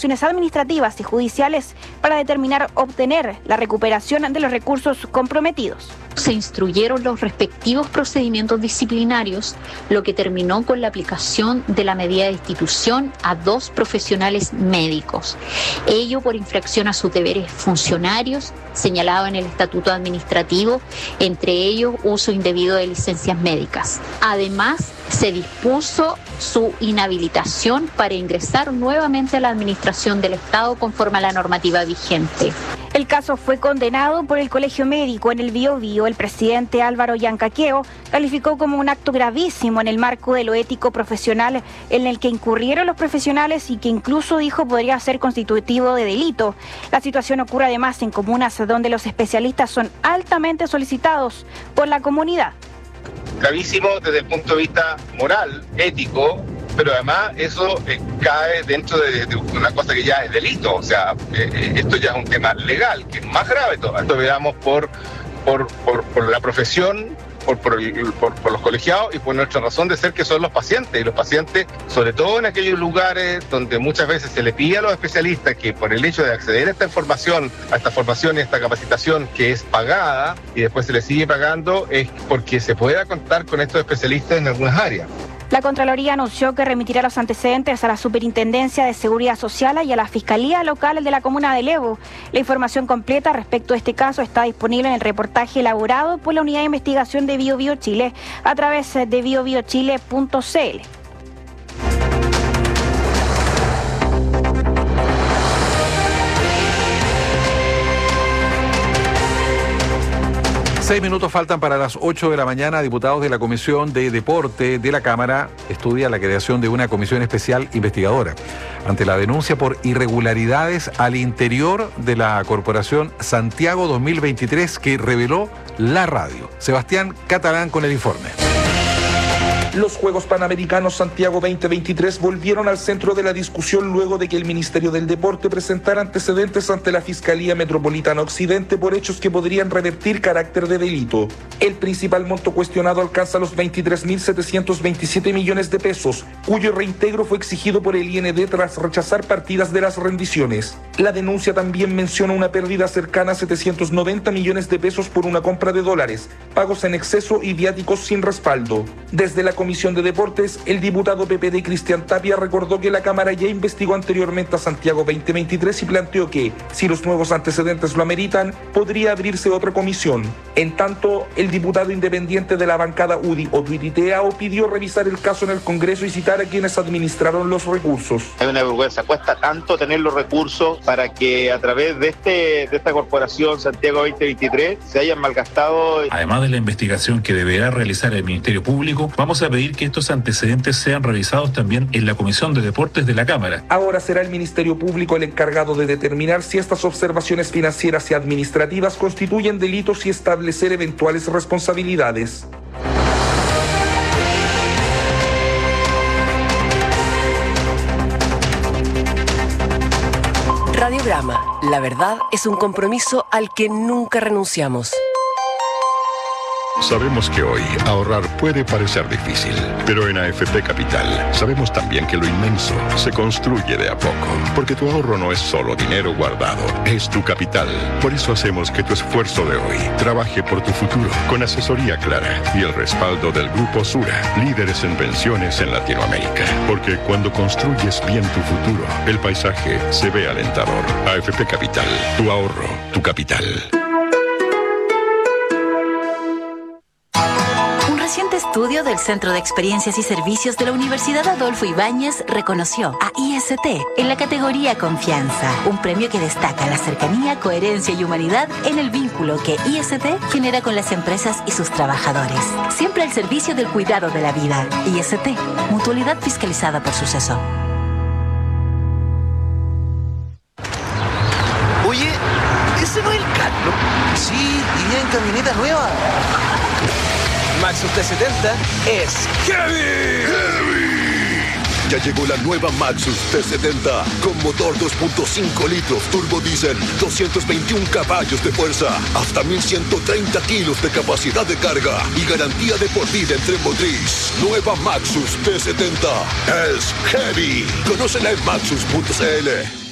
investigaciones administrativas y judiciales para determinar obtener la recuperación de los recursos comprometidos. Se instruyeron los respectivos procedimientos disciplinarios, lo que terminó con la aplicación de la medida de destitución a 2 profesionales médicos. Ello por infracción a sus deberes funcionarios, señalado en el Estatuto Administrativo, entre ellos uso indebido de licencias médicas. Además, se dispuso su inhabilitación para ingresar nuevamente a la administración del Estado conforme a la normativa vigente. El caso fue condenado por el Colegio Médico en el Biobío. El presidente Álvaro Yancaqueo calificó como un acto gravísimo en el marco de lo ético profesional en el que incurrieron los profesionales y que incluso dijo podría ser constitutivo de delito. La situación ocurre además en comunas donde los especialistas son altamente solicitados por la comunidad. Gravísimo desde el punto de vista moral, ético, pero además eso cae dentro de una cosa que ya es delito. O sea, esto ya es un tema legal, que es más grave todavía. Esto veamos por la profesión, por los colegiados y por nuestra razón de ser, que son los pacientes. Y los pacientes, sobre todo en aquellos lugares donde muchas veces se le pide a los especialistas que por el hecho de acceder a esta información, a esta formación y a esta capacitación que es pagada y después se le sigue pagando, es porque se pueda contar con estos especialistas en algunas áreas. La Contraloría anunció que remitirá los antecedentes a la Superintendencia de Seguridad Social y a la Fiscalía Local de la Comuna de Levo. La información completa respecto a este caso está disponible en el reportaje elaborado por la Unidad de Investigación de Biobío Chile a través de biobiochile.cl. 6 minutos faltan para las 8 de la mañana. Diputados de la Comisión de Deporte de la Cámara estudian la creación de una comisión especial investigadora ante la denuncia por irregularidades al interior de la Corporación Santiago 2023 que reveló la radio. Sebastián Catalán con el informe. Los Juegos Panamericanos Santiago 2023 volvieron al centro de la discusión luego de que el Ministerio del Deporte presentara antecedentes ante la Fiscalía Metropolitana Occidente por hechos que podrían revertir carácter de delito. El principal monto cuestionado alcanza los 23.727 millones de pesos, cuyo reintegro fue exigido por el IND tras rechazar partidas de las rendiciones. La denuncia también menciona una pérdida cercana a 790 millones de pesos por una compra de dólares, pagos en exceso y viáticos sin respaldo. Desde la Comisión de Deportes, el diputado PPD Cristian Tapia recordó que la Cámara ya investigó anteriormente a Santiago 2023 y planteó que, si los nuevos antecedentes lo ameritan, podría abrirse otra comisión. En tanto, el diputado independiente de la bancada UDI, Otuiti Teao, pidió revisar el caso en el Congreso y citar a quienes administraron los recursos. Es una vergüenza, cuesta tanto tener los recursos para que a través de esta corporación Santiago 2023 se hayan malgastado. Además de la investigación que deberá realizar el Ministerio Público, vamos a pedir que estos antecedentes sean revisados también en la Comisión de Deportes de la Cámara. Ahora será el Ministerio Público el encargado de determinar si estas observaciones financieras y administrativas constituyen delitos y establecer eventuales responsabilidades. Radiograma. La verdad es un compromiso al que nunca renunciamos. Sabemos que hoy ahorrar puede parecer difícil, pero en AFP Capital sabemos también que lo inmenso se construye de a poco, porque tu ahorro no es solo dinero guardado, es tu capital. Por eso hacemos que tu esfuerzo de hoy trabaje por tu futuro, con asesoría clara y el respaldo del Grupo Sura, líderes en pensiones en Latinoamérica. Porque cuando construyes bien tu futuro, el paisaje se ve alentador. AFP Capital, tu ahorro, tu capital. Un reciente estudio del Centro de Experiencias y Servicios de la Universidad Adolfo Ibáñez reconoció a IST en la categoría Confianza, un premio que destaca la cercanía, coherencia y humanidad en el vínculo que IST genera con las empresas y sus trabajadores. Siempre al servicio del cuidado de la vida. IST, mutualidad fiscalizada por Suceso. Oye, ¿ese no es el Carlos? Sí, y viene en camioneta nueva. Maxus T70 es heavy. Ya llegó la nueva Maxus T70 con motor 2.5 litros turbo diésel, 221 caballos de fuerza, hasta 1130 kilos de capacidad de carga y garantía de por vida en tren motriz. Nueva Maxus T70 es heavy. Conócela en maxus.cl.